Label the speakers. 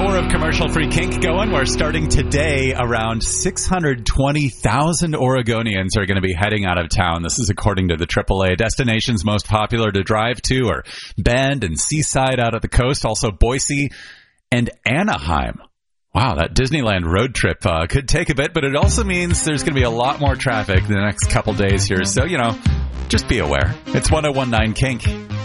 Speaker 1: hour of commercial-free kink going. We're starting today. Around 620,000 Oregonians are going to be heading out of town. This is according to the AAA. Destinations most popular to drive to are Bend and Seaside out at the coast, also Boise and Anaheim. Wow, that Disneyland road trip could take a bit, but it also means there's going to be a lot more traffic the next couple days here. So, just be aware. It's 1019 Kink.